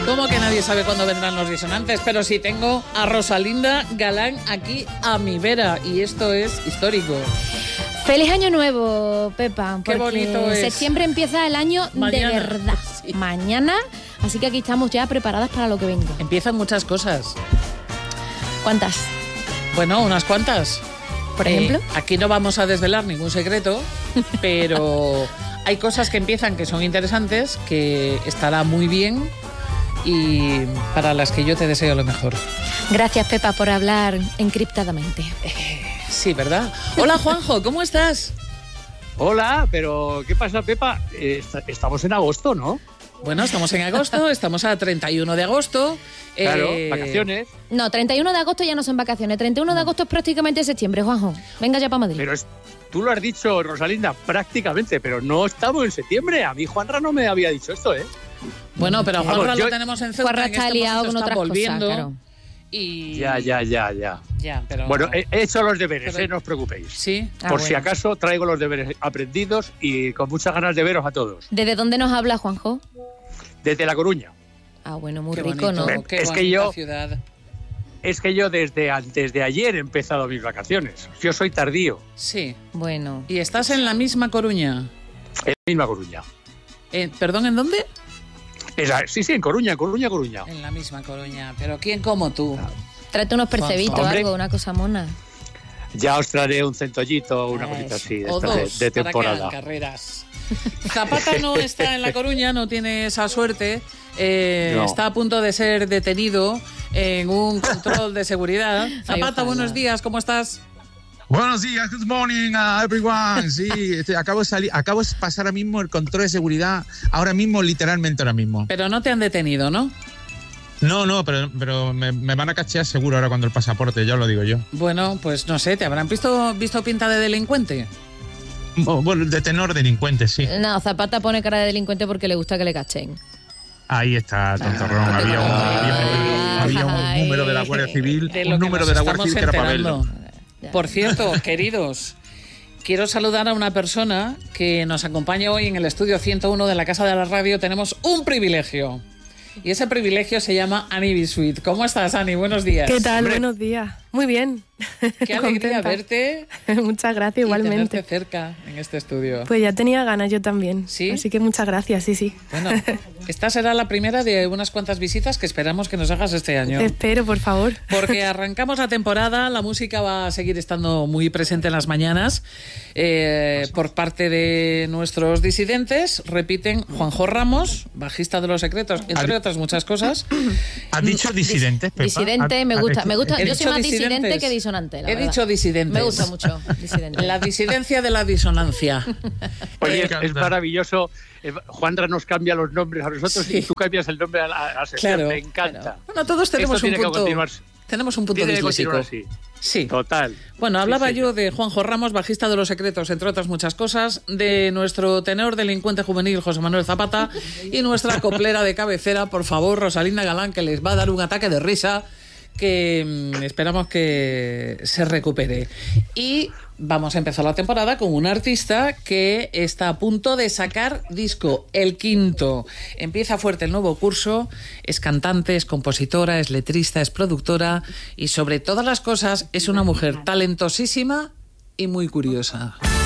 ¿Cómo que nadie sabe cuándo vendrán los disonantes? Pero sí tengo a Rosalinda Galán aquí a mi vera y esto es histórico. ¡Feliz Año Nuevo, Pepa! Qué bonito es. Septiembre empieza el año Mañana, de verdad. sí. Mañana, así que aquí estamos ya preparadas para lo que venga. Empiezan muchas cosas. ¿Cuántas? Bueno, unas cuantas. Por ejemplo. Aquí no vamos a desvelar ningún secreto, pero hay cosas que empiezan que son interesantes, que estará muy bien y para las que yo te deseo lo mejor. Gracias, Pepa, por hablar encriptadamente. Sí, ¿verdad? Hola, Juanjo, ¿cómo estás? Hola, pero ¿qué pasa, Pepa? Estamos en agosto, ¿no? Bueno, estamos en agosto, estamos a 31 de agosto. Claro, vacaciones. No, 31 de agosto ya no son vacaciones. 31 de agosto es prácticamente septiembre, Juanjo. Venga ya para Madrid. Pero tú lo has dicho, Rosalinda, prácticamente, pero no estamos en septiembre. A mí Juanra no me había dicho esto, ¿eh? Bueno, pero a Juanra lo tenemos en Ceuta. Juanra está liado con otras volviendo, cosas, claro. Y... Ya, pero... Bueno, he hecho los deberes, no os preocupéis. Sí. Por si acaso traigo los deberes aprendidos y con muchas ganas de veros a todos. ¿Desde dónde nos habla, Juanjo? Desde La Coruña. Ah, bueno, muy Qué rico, bonito, ¿no? Qué Es que yo- ciudad. Es que yo desde antes de ayer he empezado mis vacaciones. Yo soy tardío, Sí. Bueno. ¿Y estás en la misma Coruña? en la misma Coruña. ¿Perdón, en dónde? Sí, en Coruña. En la misma Coruña. Pero ¿quién como tú? Tráete unos percebitos o Hombre. algo, una cosa mona. Ya os traeré un centollito o una Eso. cosita así O de, dos, de para que temporada. hagan carreras. Zapata no está en La Coruña, no tiene esa suerte. No. Está a punto de ser detenido en un control de seguridad. Zapata, ojalá. buenos días, ¿cómo estás? Buenos días, good morning everyone. Sí, acabo de pasar ahora mismo el control de seguridad, literalmente ahora mismo. Pero no te han detenido, ¿no? No, pero me van a cachear seguro ahora cuando el pasaporte, ya lo digo yo. Bueno, pues no sé, ¿te habrán visto pinta de delincuente? Bueno, de tenor delincuente, sí. No, Zapata pone cara de delincuente porque le gusta que le cachen. Ahí está, tontorrón. Había un número de la Guardia Civil, De lo un que número nos de la Guardia estamos Civil que era para enterando. verlo. Por cierto, queridos, quiero saludar a una persona que nos acompaña hoy en el estudio 101 de la Casa de la Radio. Tenemos un privilegio. Y ese privilegio se llama Ani Bisuit. ¿Cómo estás, Ani? Buenos días. ¿Qué tal? Hombre. Buenos días. Muy bien. Qué alegría Contenta. verte Muchas gracias, y igualmente. tenerte cerca en este estudio. Pues ya tenía ganas yo también. ¿Sí? Así que muchas gracias, sí. Bueno, esta será la primera de unas cuantas visitas que esperamos que nos hagas este año. Espero, por favor. Porque arrancamos la temporada, la música va a seguir estando muy presente en las mañanas. Por parte de nuestros disidentes, repiten Juanjo Ramos, bajista de Los Secretos, entre otras muchas cosas. ¿Has dicho disidentes, Pepa? Disidente, me gusta. He Yo soy dicho más disidente disidentes. que disonante, la He verdad. dicho disidentes. Me gusta mucho disidente. La disidencia de la disonancia. Oye, encanta. es maravilloso. Juanra nos cambia los nombres a nosotros Sí. y tú cambias el nombre a la sección. Claro. Me encanta. Claro. Bueno, todos tenemos Esto un tiene que punto. continuar. Tenemos un punto Tiene que disléxico. continuar así. Sí. Total. Bueno, hablaba Sí, sí. yo de Juanjo Ramos, bajista de Los Secretos, entre otras muchas cosas, de nuestro tenor delincuente juvenil José Manuel Zapata y nuestra coplera de cabecera, por favor, Rosalinda Galán, que les va a dar un ataque de risa que esperamos que se recupere. Y vamos a empezar la temporada con un artista que está a punto de sacar disco, el quinto. Empieza fuerte el nuevo curso, es cantante, es compositora, es letrista, es productora y sobre todas las cosas es una mujer talentosísima y muy curiosa.